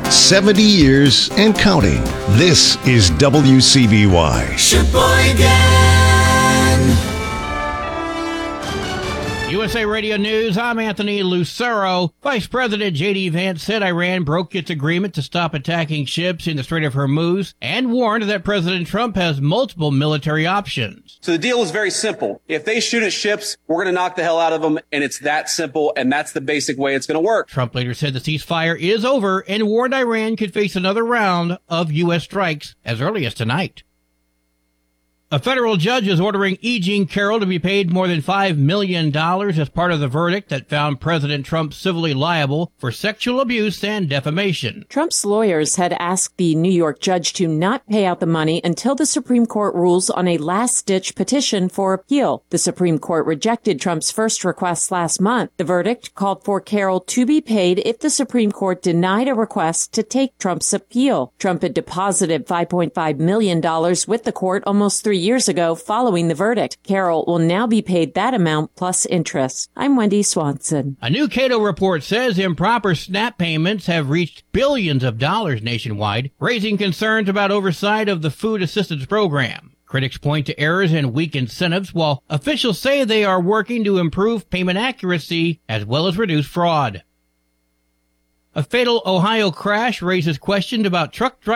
70 years and counting. This is WCBY. Sheboygan. USA Radio News, I'm Anthony Lucero. Vice President J.D. Vance said Iran broke its agreement to stop attacking ships in the Strait of Hormuz and warned that President Trump has multiple military options. So the deal is very simple. If they shoot at ships, we're going to knock the hell out of them, and it's that simple, and that's the basic way it's going to work. Trump later said the ceasefire is over and warned Iran could face another round of U.S. strikes as early as tonight. A federal judge is ordering E. Jean Carroll to be paid more than $5 million as part of the verdict that found President Trump civilly liable for sexual abuse and defamation. Trump's lawyers had asked the New York judge to not pay out the money until the Supreme Court rules on a last-ditch petition for appeal. The Supreme Court rejected Trump's first request last month. The verdict called for Carroll to be paid if the Supreme Court denied a request to take Trump's appeal. Trump had deposited $5.5 million with the court almost 3 years ago following the verdict. Carroll will now be paid that amount plus interest. I'm Wendy Swanson. A new Cato report says improper SNAP payments have reached billions of dollars nationwide, raising concerns about oversight of the food assistance program. Critics point to errors and weak incentives, while officials say they are working to improve payment accuracy as well as reduce fraud. A fatal Ohio crash raises questions about truck drivers